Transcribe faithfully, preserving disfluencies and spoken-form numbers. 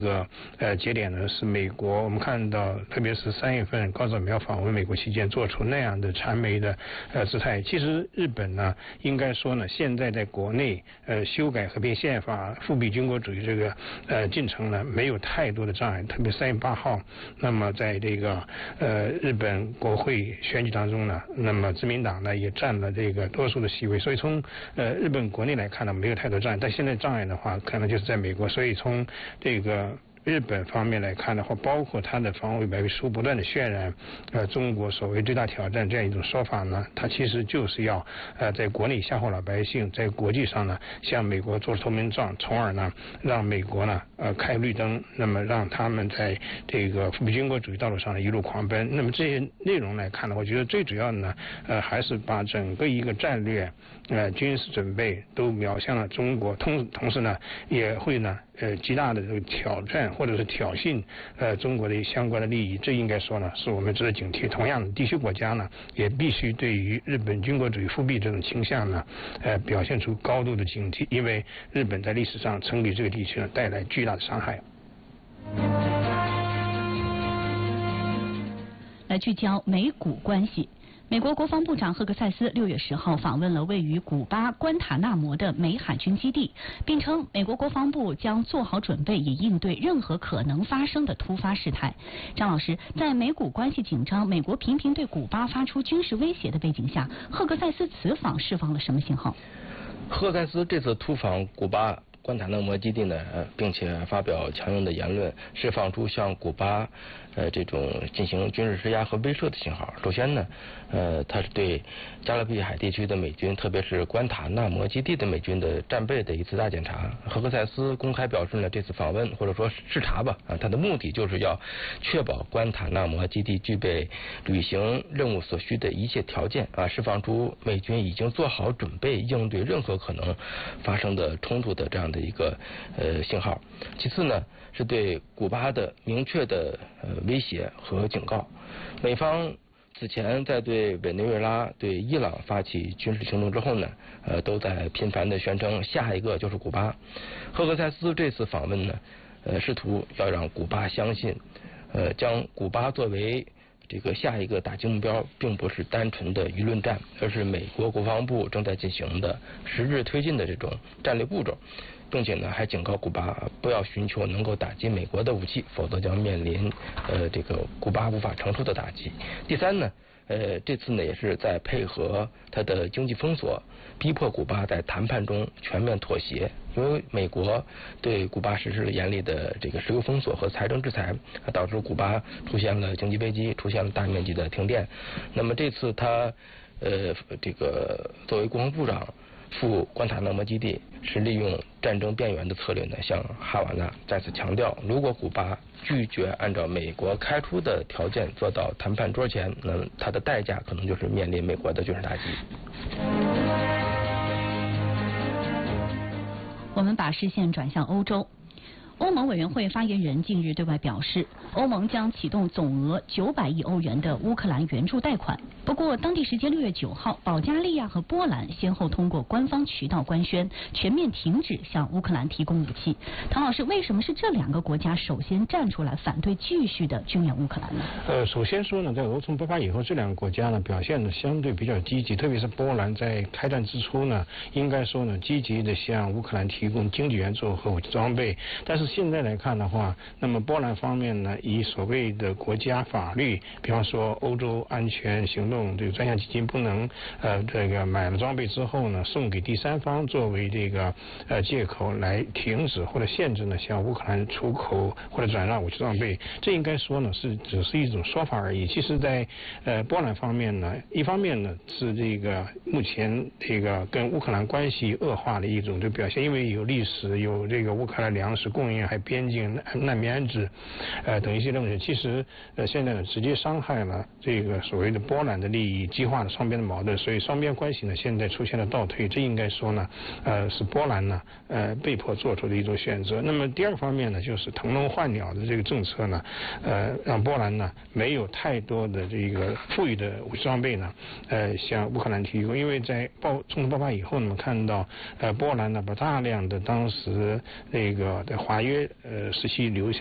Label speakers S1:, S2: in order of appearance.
S1: 这个呃节点呢是美国，我们看到特别是三月份高振苗访问美国期间做出那样的谄媚的呃姿态。其实日本呢，应该说呢，现在在国内呃修改和平宪法、复辟军国主义这个呃进程呢，没有太多的障碍。特别三月八号，那么在这个呃日本国会选举当中呢，那么自民党呢也占了这个多数的席位，所以从呃日本国内来看呢，没有太多障碍。但现在障碍的话，可能就是在美国，所以从这个日本方面来看的话，包括他的防卫白皮书不断的渲染，呃，中国所谓最大挑战这样一种说法呢，它其实就是要呃在国内吓唬老百姓，在国际上呢向美国做出投名状，从而呢让美国呢呃开绿灯，那么让他们在这个复辟军国主义道路上呢一路狂奔。那么这些内容来看呢，我觉得最主要的呢，呃还是把整个一个战略呃军事准备都瞄向了中国，同同时呢也会呢呃极大的这个挑战或者是挑衅呃中国的相关的利益，这应该说呢是我们值得警惕。同样的，地区国家呢也必须对于日本军国主义复辟这种倾向呢呃表现出高度的警惕，因为日本在历史上曾给这个地区呢带来巨大的伤害。
S2: 来聚焦美古关系。美国国防部长赫克塞斯六月十号访问了位于古巴关塔那摩的美海军基地，并称美国国防部将做好准备，以应对任何可能发生的突发事态。张老师，在美古关系紧张、美国频频对古巴发出军事威胁的背景下，赫克塞斯此访释放了什么信号？
S3: 赫克塞斯这次突访古巴关塔那摩基地呢，并且发表强硬的言论，释放出向古巴呃这种进行军事施压和威慑的信号。首先呢，呃，他是对加勒比海地区的美军，特别是关塔那摩基地的美军的战备的一次大检查。赫克塞斯公开表示呢，这次访问或者说视察吧，啊，他的目的就是要确保关塔那摩基地具备履行任务所需的一切条件，啊，释放出美军已经做好准备应对任何可能发生的冲突的这样的一个呃信号。其次呢，是对古巴的明确的呃威胁和警告。美方此前在对委内瑞拉、对伊朗发起军事行动之后呢，呃，都在频繁的宣称下一个就是古巴。赫克塞斯这次访问呢，呃，试图要让古巴相信，呃，将古巴作为这个下一个打击目标，并不是单纯的舆论战，而是美国国防部正在进行的实质推进的这种战略步骤。并且呢，还警告古巴不要寻求能够打击美国的武器，否则将面临呃这个古巴无法承受的打击。第三呢，呃这次呢也是在配合他的经济封锁，逼迫古巴在谈判中全面妥协。因为美国对古巴实施了严厉的这个石油封锁和财政制裁，导致古巴出现了经济危机，出现了大面积的停电。那么这次他呃这个作为国防部长赴关塔那摩基地，是利用战争边缘的策略呢，向哈瓦那再次强调，如果古巴拒绝按照美国开出的条件坐到谈判桌前，那它的代价可能就是面临美国的军事打击。
S2: 我们把视线转向欧洲。欧盟委员会发言人近日对外表示，欧盟将启动总额九百亿欧元的乌克兰援助贷款。不过，当地时间六月九号，保加利亚和波兰先后通过官方渠道官宣，全面停止向乌克兰提供武器。唐老师，为什么是这两个国家首先站出来反对继续的军援乌克兰呢？
S1: 呃，首先说呢，在俄冲爆发以后，这两个国家呢表现的相对比较积极，特别是波兰在开战之初呢，应该说呢积极的向乌克兰提供经济援助和武器装备，但是现在来看的话，那么波兰方面呢，以所谓的国家法律，比方说欧洲安全行动这个专项基金不能呃这个买了装备之后呢，送给第三方作为这个呃借口来停止或者限制呢向乌克兰出口或者转让武器装备，这应该说呢是只是一种说法而已。其实在呃波兰方面呢，一方面呢是这个目前这个跟乌克兰关系恶化的一种的表现，因为有历史，有这个乌克兰粮食供应，还边境难民安置，呃等一些东西，其实呃现在呢直接伤害了这个所谓的波兰的利益，激化了双边的矛盾，所以双边关系呢现在出现了倒退，这应该说呢呃是波兰呢呃被迫做出的一种选择。那么第二个方面呢，就是腾笼换鸟的这个政策呢，呃让波兰呢没有太多的这个富裕的武器装备呢呃向乌克兰提供，因为在爆冲突爆发以后呢，我们看到呃波兰呢把大量的当时那个在华约呃时期留下。